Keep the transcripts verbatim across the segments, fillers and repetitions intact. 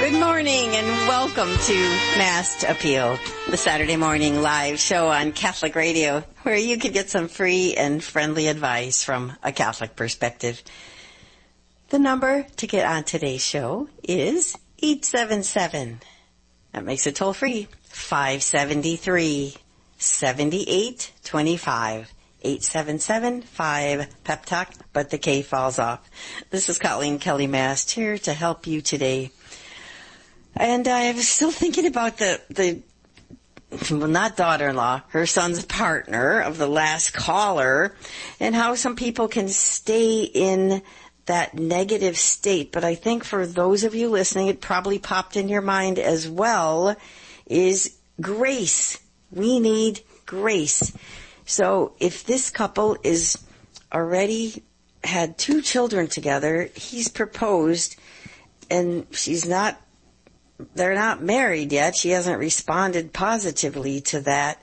Good morning and welcome to Mass Appeal, the Saturday morning live show on Catholic Radio, where you can get some free and friendly advice from a Catholic perspective. The number to get on today's show is eight seven seven. That makes it toll free. five seven three, seven eight two five. eight seven seven five pep talk, but the K falls off. This is Colleen Kelly Mast here to help you today. And I was still thinking about the, the, well, not daughter-in-law, her son's partner of the last caller, and how some people can stay in that negative state. But I think for those of you listening, it probably popped in your mind as well, is grace. We need grace. So if this couple is already had two children together, he's proposed, and she's not, they're not married yet. She hasn't responded positively to that.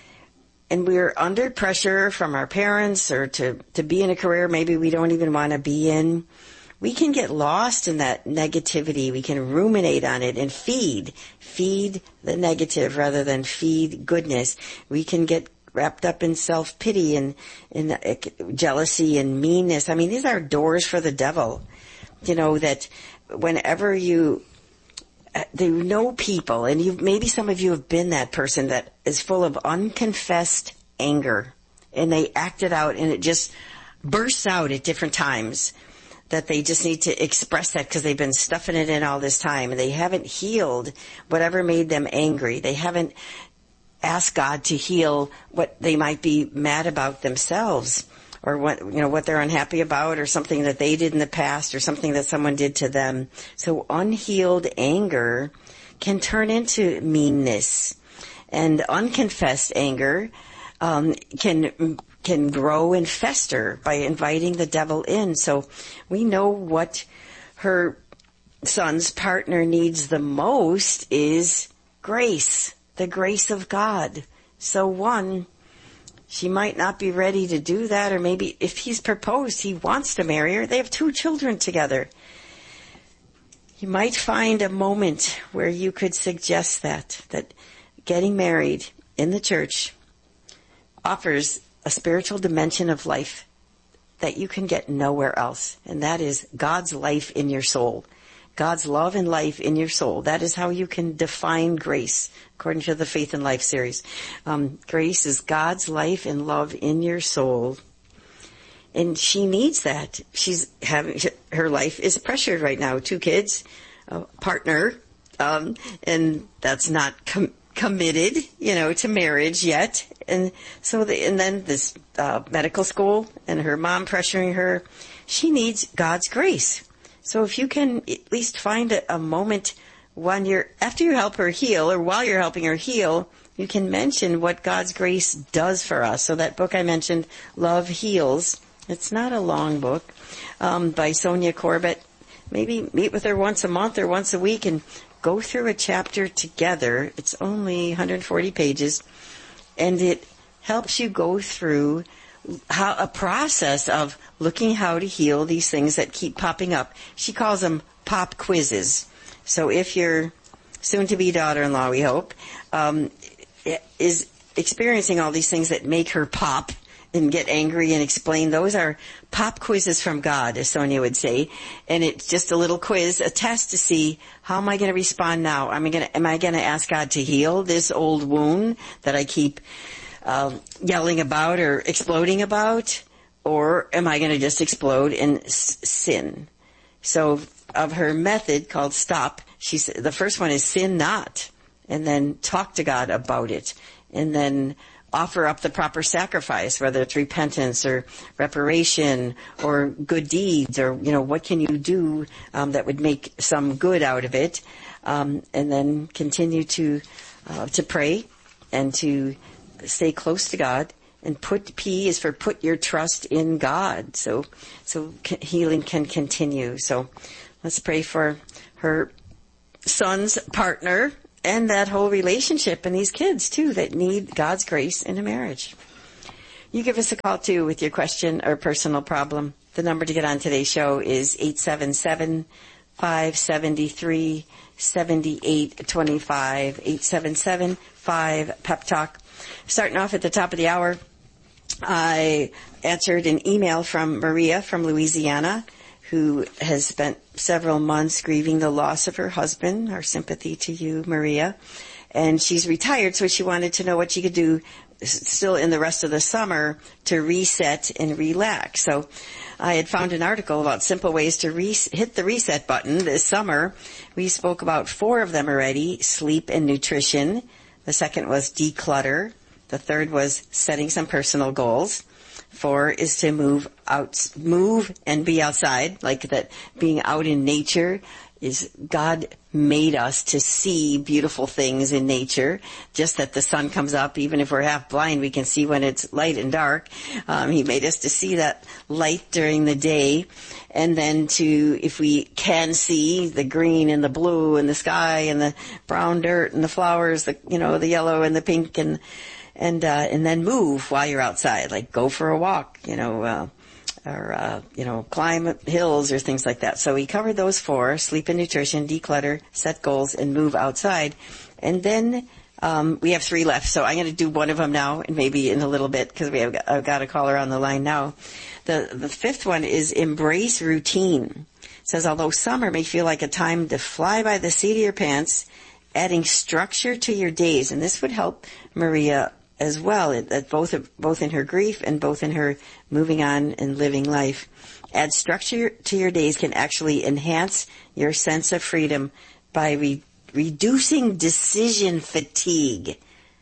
And we're under pressure from our parents or to, to be in a career maybe we don't even want to be in. We can get lost in that negativity. We can ruminate on it and feed, feed the negative rather than feed goodness. We can get wrapped up in self-pity and, and uh, jealousy and meanness. I mean, these are doors for the devil. You know, that whenever you, uh, they know people, and you maybe some of you have been that person that is full of unconfessed anger, and they act it out, and it just bursts out at different times, that they just need to express that because they've been stuffing it in all this time, and they haven't healed whatever made them angry. They haven't ask God to heal what they might be mad about themselves, or what, you know, what they're unhappy about, or something that they did in the past, or something that someone did to them. So unhealed anger can turn into meanness, and unconfessed anger um, can can grow and fester by inviting the devil in. So we know what her son's partner needs the most is grace. The grace of God. So one, she might not be ready to do that, or maybe if he's proposed, he wants to marry her. They have two children together. You might find a moment where you could suggest that, that getting married in the church offers a spiritual dimension of life that you can get nowhere else, and that is God's life in your soul. God's love and life in your soul. That is how you can define grace, according to the Faith and Life series. Um, grace is God's life and love in your soul. And she needs that. She's having, her life is pressured right now. Two kids, a partner, um, and that's not com- committed, you know, to marriage yet. And so, the, and then this uh, medical school and her mom pressuring her. She needs God's grace. So if you can at least find a, a moment when you're, after you help her heal, or while you're helping her heal, you can mention what God's grace does for us. So that book I mentioned, Love Heals, it's not a long book, um, by Sonia Corbett. Maybe meet with her once a month or once a week and go through a chapter together. It's only one hundred forty pages, and it helps you go through how a process of looking how to heal these things that keep popping up. She calls them pop quizzes. So if your soon-to-be daughter-in-law, we hope, um, is experiencing all these things that make her pop and get angry and explain, those are pop quizzes from God, as Sonia would say. And it's just a little quiz, a test to see, how am I going to respond now? Am I going to, am I going to ask God to heal this old wound that I keep Um, yelling about or exploding about, or am I going to just explode in s- sin? So of her method called STOP, she said the first one is sin not, and then talk to God about it, and then offer up the proper sacrifice, whether it's repentance or reparation or good deeds, or, you know, what can you do um, that would make some good out of it, um, and then continue to uh, to pray and to stay close to God. And put, P is for put your trust in God. So, so healing can continue. So let's pray for her son's partner and that whole relationship and these kids too that need God's grace in a marriage. You give us a call too with your question or personal problem. The number to get on today's show is eight seven seven, five seven three, seven eight two five, eight seven seven, five, Pep Talk. Starting off at the top of the hour, I answered an email from Maria from Louisiana, who has spent several months grieving the loss of her husband. Our sympathy to you, Maria. And she's retired, so she wanted to know what she could do still in the rest of the summer to reset and relax. So I had found an article about simple ways to re- hit the reset button this summer. We spoke about four of them already: sleep and nutrition. The second was declutter. The third was setting some personal goals. Four is to move out, move and be outside, like that being out in nature is God made us to see beautiful things in nature. Just that the sun comes up, even if we're half blind, we can see when it's light and dark. Um, he made us to see that light during the day. And then to, if we can see the green and the blue and the sky and the brown dirt and the flowers, the, you know, the yellow and the pink, and, and, uh, and then move while you're outside, like go for a walk, you know, uh, or, uh, you know, climb hills or things like that. So we covered those four: sleep and nutrition, declutter, set goals, and move outside. And then, um, we have three left. So I'm going to do one of them now and maybe in a little bit, because we have got, I've got a caller on the line now. The, the fifth one is embrace routine. It says, although summer may feel like a time to fly by the seat of your pants, adding structure to your days. And this would help Maria as well, that both both in her grief and both in her moving on and living life. Add structure to your days can actually enhance your sense of freedom by re- reducing decision fatigue.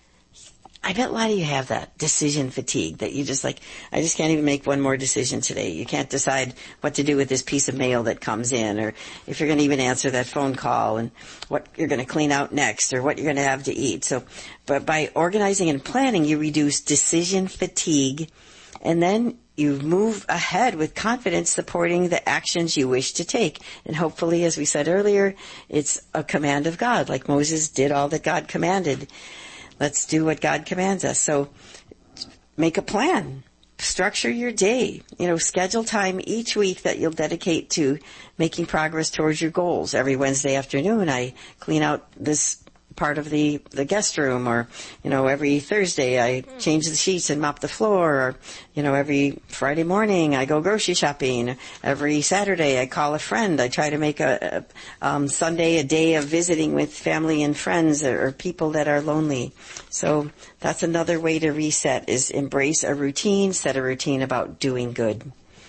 I bet a lot of you have that, decision fatigue, that you just like, I just can't even make one more decision today. You can't decide what to do with this piece of mail that comes in, or if you're going to even answer that phone call, and what you're going to clean out next, or what you're going to have to eat. So, but by organizing and planning, you reduce decision fatigue, and then you move ahead with confidence, supporting the actions you wish to take. And hopefully, as we said earlier, it's a command of God, like Moses did all that God commanded. Let's do what God commands us. So make a plan. Structure your day. You know, schedule time each week that you'll dedicate to making progress towards your goals. Every Wednesday afternoon, I clean out this part of the, the guest room, or, you know, every Thursday I change the sheets and mop the floor, or, you know, every Friday morning I go grocery shopping. Every Saturday I call a friend. I try to make a, a um, Sunday a day of visiting with family and friends, or, or people that are lonely. So that's another way to reset, is embrace a routine, set a routine about doing good.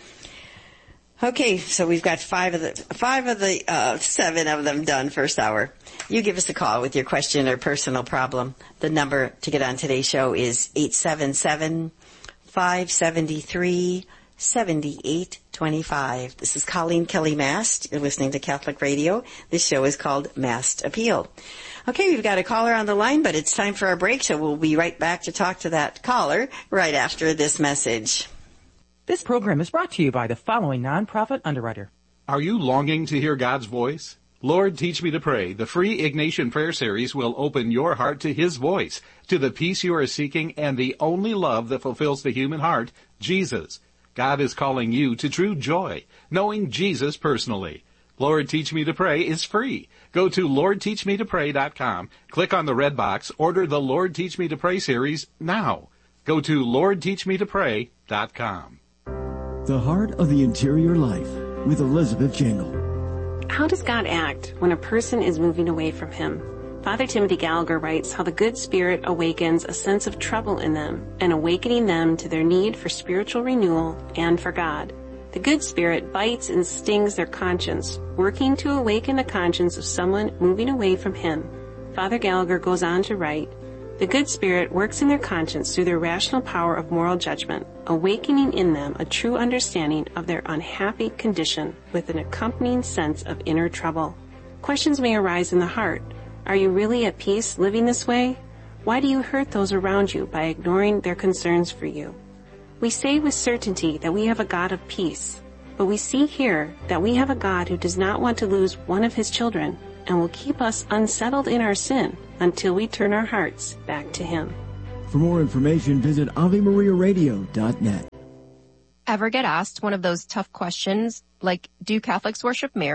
Okay, so we've got five of the five of the uh, seven of them done first hour. You give us a call with your question or personal problem. The number to get on today's show is eight seven seven, five seven three, seven eight two five. This is Colleen Kelly Mast. You're listening to Catholic Radio. This show is called Mast Appeal. Okay, we've got a caller on the line, but it's time for our break, so we'll be right back to talk to that caller right after this message. This program is brought to you by the following nonprofit underwriter. Are you longing to hear God's voice? Lord, Teach Me to Pray, the free Ignatian Prayer Series, will open your heart to His voice, to the peace you are seeking, and the only love that fulfills the human heart, Jesus. God is calling you to true joy, knowing Jesus personally. Lord, Teach Me to Pray is free. Go to lord teach me to pray dot com, click on the red box, order the Lord Teach Me to Pray series now. Go to lord teach me to pray dot com. The Heart of the Interior Life with Elizabeth Jingle. How does God act when a person is moving away from Him? Father Timothy Gallagher writes how the good spirit awakens a sense of trouble in them, and awakening them to their need for spiritual renewal and for God. The good spirit bites and stings their conscience, working to awaken the conscience of someone moving away from Him. Father Gallagher goes on to write, the good spirit works in their conscience through their rational power of moral judgment, awakening in them a true understanding of their unhappy condition with an accompanying sense of inner trouble. Questions may arise in the heart. Are you really at peace living this way? Why do you hurt those around you by ignoring their concerns for you? We say with certainty that we have a God of peace, but we see here that we have a God who does not want to lose one of His children and will keep us unsettled in our sin until we turn our hearts back to Him. For more information, visit ave maria radio dot net. Ever get asked one of those tough questions like, do Catholics worship Mary?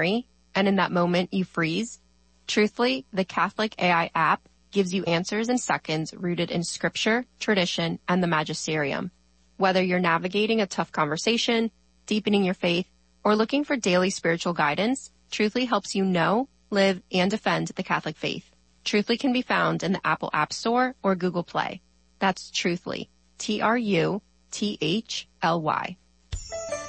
and in that moment you freeze? Truthfully, the Catholic A I app gives you answers in seconds rooted in scripture, tradition, and the magisterium. Whether you're navigating a tough conversation, deepening your faith, or looking for daily spiritual guidance, Truthfully helps you know, live, and defend the Catholic faith. Truthfully can be found in the Apple App Store or Google Play. That's Truthfully, T R U T H L Y.